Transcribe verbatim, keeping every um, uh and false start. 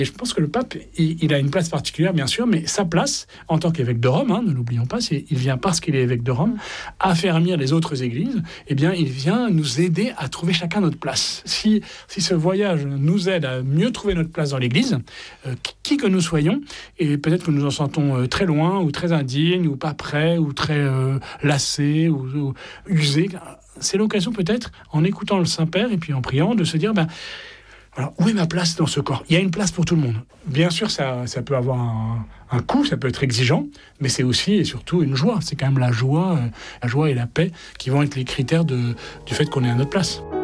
Et je pense que le pape, il, il a une place particulière, bien sûr, mais sa place, en tant qu'évêque de Rome, hein, ne l'oublions pas, c'est, il vient parce qu'il est évêque de Rome, affermir les autres églises, eh bien, il vient nous aider à trouver chacun notre place. Si, si ce voyage nous aide à mieux trouver notre place dans l'église, euh, qui que nous soyons, et peut-être que nous en sentons euh, très loin, ou très indignes, ou pas prêts, ou très euh, lassés, ou, ou usés, c'est l'occasion peut-être, en écoutant le Saint-Père, et puis en priant, de se dire, ben, alors, où est ma place dans ce corps ? Il y a une place pour tout le monde. Bien sûr, ça, ça peut avoir un, un coût, ça peut être exigeant, mais c'est aussi et surtout une joie. C'est quand même la joie, euh, la joie et la paix qui vont être les critères de, du fait qu'on est à notre place.